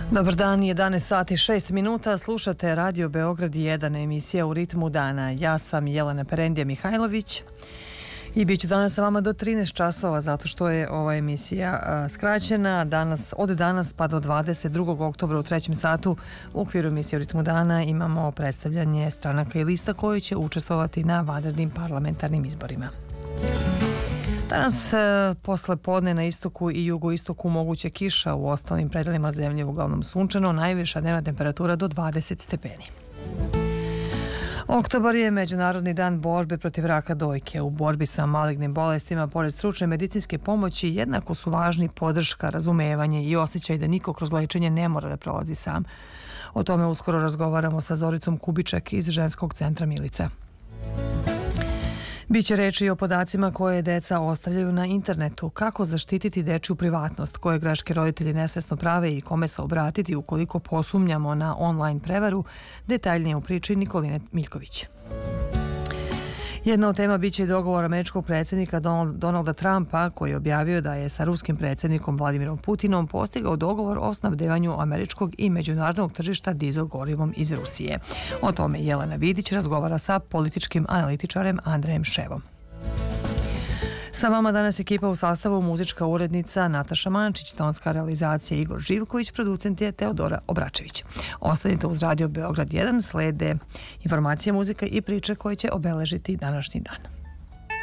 Dobar dan, 11 sati 6 minuta, slušate Radio Beograd 1, emisija U ritmu dana. Ja sam Jelena Perendija Mihajlović i bit ću danas sa vama do 13 časova zato što je ova emisija skraćena. Od danas pa do 22. oktobra u 3. satu u okviru emisije U ritmu dana imamo predstavljanje stranaka i lista koji će učestvovati na vanrednim parlamentarnim izborima. Danas posle podne na istoku i jugoistoku moguće kiša, u ostalim predelima zemlje uglavnom sunčano, najviša dnevna temperatura do 20 stepeni. Oktobar je Međunarodni dan borbe protiv raka dojke. U borbi sa malignim bolestima, pored stručne medicinske pomoći, jednako su važni podrška, razumevanje i osjećaj da niko kroz lečenje ne mora da prolazi sam. O tome uskoro razgovaramo sa Zoricom Kubičak iz Ženskog centra Milica. Biće reči i o podacima koje deca ostavljaju na internetu, kako zaštititi dečju privatnost, koje greške roditelji nesvesno prave i kome se obratiti ukoliko posumnjamo na online prevaru, detaljnije u priči Nikoline Miljković. Jedna od tema biće i dogovor američkog predsjednika Donalda Trumpa, koji je objavio da je sa ruskim predsjednikom Vladimirom Putinom postigao dogovor o snabdevanju američkog i međunarodnog tržišta dizel gorivom iz Rusije. O tome Jelena Vidić razgovara sa političkim analitičarem Andrejem Ševom. Sa vama danas ekipa u sastavu muzička urednica Nataša Mančić, tonska realizacija Igor Živković, producent je Teodora Obračević. Ostanite uz Radio Beograd 1, slede informacije, muzika i priče koje će obeležiti današnji dan.